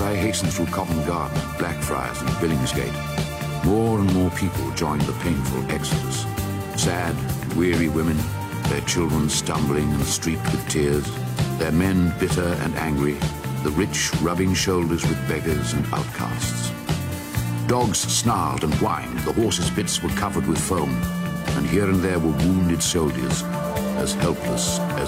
I hastened through Covent Garden, Blackfriars and Billingsgate, more and more people joined the painful exodus. Sad, weary women, their children stumbling and streaked with tears, their men bitter and angry, the rich rubbing shoulders with beggars and outcasts. Dogs snarled and whined, the horses' bits were covered with foam, and here and there were wounded soldiers, as helpless as